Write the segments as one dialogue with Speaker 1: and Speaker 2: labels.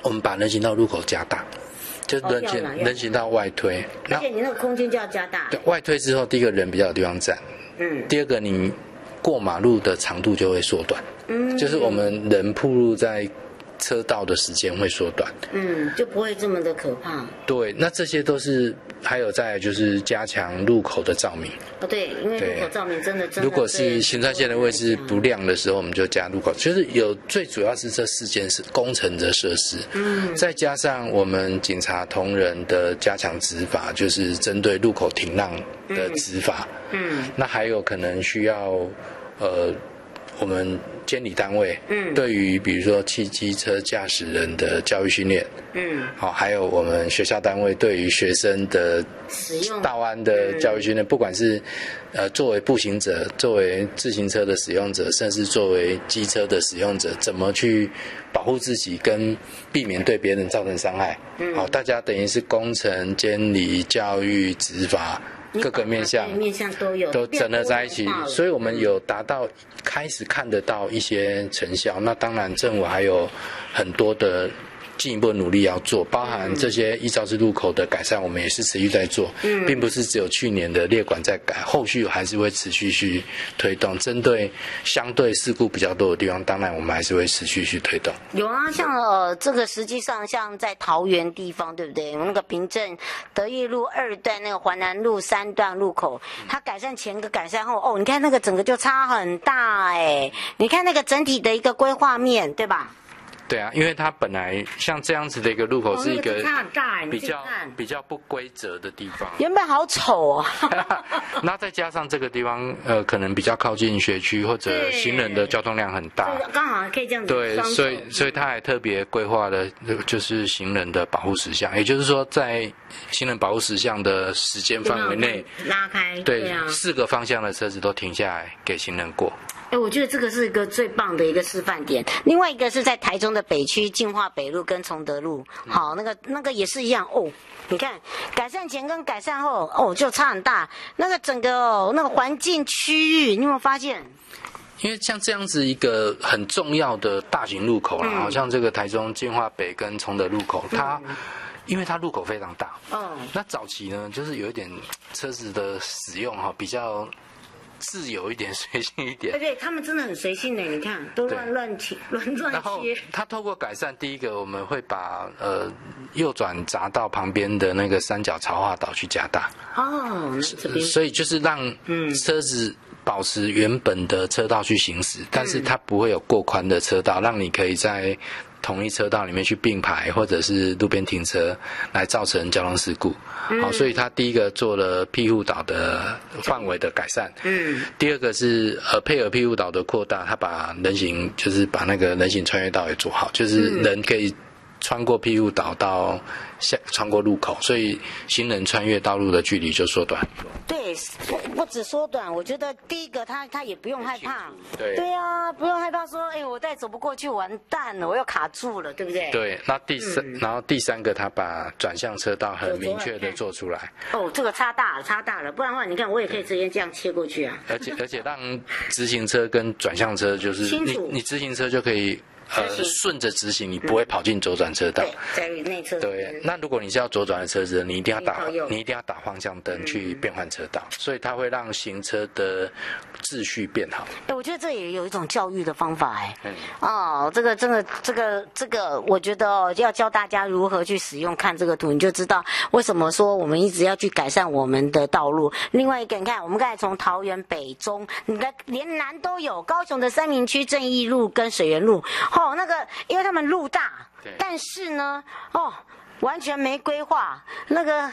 Speaker 1: 我们把人行道入口加大，就是人行道外推，
Speaker 2: 而且你那个空间就要加大。
Speaker 1: 对，外推之后，第一个人比较有地方站，第二个你过马路的长度就会缩短，就是我们人暴露在车道的时间会缩短，
Speaker 2: 就不会这么的可怕。
Speaker 1: 对，那这些都是还有再来就是加强路口的照明。
Speaker 2: 对，因为路口照明真的
Speaker 1: 如果是行车线的位置不亮的时候，我们就加路口，就是最主要是这4件是工程的设施，再加上我们警察同仁的加强执法，就是针对路口停让的执法，那还有可能需要我们监理单位对于比如说汽机车驾驶人的教育训练，好，还有我们学校单位对于学生的道安的教育训练，不管是作为步行者、作为自行车的使用者，甚至作为机车的使用者，怎么去保护自己跟避免对别人造成伤害。好，大家等于是工程、监理、教育、执法。各个面向都整合在一起，所以我们有达到开始看得到一些成效。那当然政府还有很多的进一步努力要做，包含这些依肇事路口的改善，我们也是持续在做，并不是只有去年的列管在改，后续还是会持续去推动。针对相对事故比较多的地方，当然我们还是会持续去推动。
Speaker 2: 有啊，像这个实际上像在桃园地方，对不对？那个平镇德义路2段那个环南路3段路口，它改善前跟改善后，你看那个整个就差很大你看那个整体的一个规划面，对吧？
Speaker 1: 对啊，因为它本来像这样子的一个路口是一个比较不规则的地方，
Speaker 2: 原本好丑
Speaker 1: 那再加上这个地方可能比较靠近学区或者行人的交通量很大，
Speaker 2: 刚好可以这样子。
Speaker 1: 对，所以它还特别规划了就是行人的保护事项，也就是说在行人保护事项的时间范围内
Speaker 2: 拉开，
Speaker 1: 对4个方向的车子都停下来给行人过。
Speaker 2: 我觉得这个是一个最棒的一个示范点。另外一个是在台中的北区进化北路跟崇德路，好，那个也是一样你看改善前跟改善后就差很大，那个整个那个环境区域，你有没有发现？
Speaker 1: 因为像这样子一个很重要的大型路口好像这个台中进化北跟崇德路口，因为它路口非常大，那早期呢就是有一点车子的使用比较自由一点，随性一点。
Speaker 2: 对，他们真的很随性的，你看都乱切。
Speaker 1: 然后他透过改善，第一个我们会把右转匝道旁边的那个三角潮化岛去加大。所以就是让车子保持原本的车道去行驶，但是它不会有过宽的车道，让你可以在同一车道里面去并排或者是路边停车来造成交通事故。好，所以他第一个做了庇护岛的范围的改善。第二个是配合庇护岛的扩大，他把人行就是把那个人行穿越道也做好，就是人可以穿过庇护岛到穿过路口，所以行人穿越道路的距离就缩短。
Speaker 2: 对，不止缩短，我觉得第一个他也不用害怕。
Speaker 1: 对
Speaker 2: 啊，不用害怕说，我再走不过去完蛋了，我又卡住了，对不对？
Speaker 1: 对，那然后第三个他把转向车道很明确的做出来。
Speaker 2: 这个差大了，不然的话你看我也可以直接这样切过去啊。
Speaker 1: 而且让直行车跟转向车就是你直行车就可以顺着直行，你不会跑进左转车道。
Speaker 2: 在内侧。
Speaker 1: 对，那如果你是要左转的车子，你一定要打方向灯去变换车道，所以它会让行车的秩序变好。
Speaker 2: 我觉得这也有一种教育的方法这个，我觉得要教大家如何去使用。看这个图，你就知道为什么说我们一直要去改善我们的道路。另外一个，你看我们刚才从桃园北中，你看连南都有，高雄的三民区正义路跟水源路。那个因为他们路大，但是呢，完全没规划，那个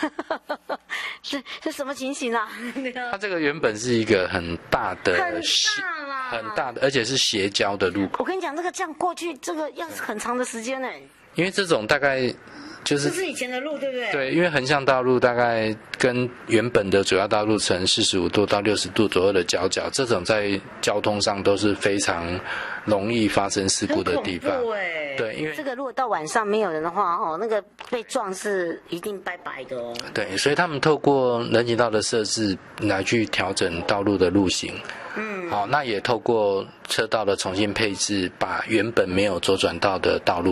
Speaker 2: 是什么情形啊？
Speaker 1: 它这个原本是一个很大的，而且是斜交的路口。
Speaker 2: 我跟你讲，这样过去，这个要很长的时间呢。
Speaker 1: 因为这种大概这
Speaker 2: 是以前的路，对不对？
Speaker 1: 对，因为横向道路大概跟原本的主要道路呈45度到60度左右的交角，这种在交通上都是非常容易发生事故的地方。对，因为
Speaker 2: 这个如果到晚上没有人的话，那个被撞是一定拜拜的哦。
Speaker 1: 对，所以他们透过人行道的设置来去调整道路的路型。好，那也透过车道的重新配置，把原本没有左转道的道路